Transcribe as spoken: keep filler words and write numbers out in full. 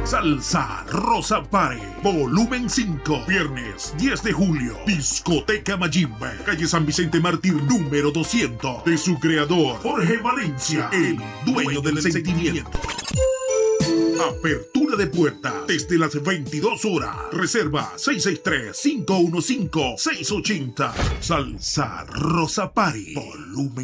Salsa Rosa Pare, volumen cinco, viernes diez de julio, discoteca Mayimbe, calle San Vicente Mártir número doscientos, de su creador, Jorge Valencia, el dueño del sentimiento. Apertura de puertas desde las veintidós horas. Reserva seis seis tres, cinco uno cinco, seis ocho cero. Salsa Rosa Pare, volumen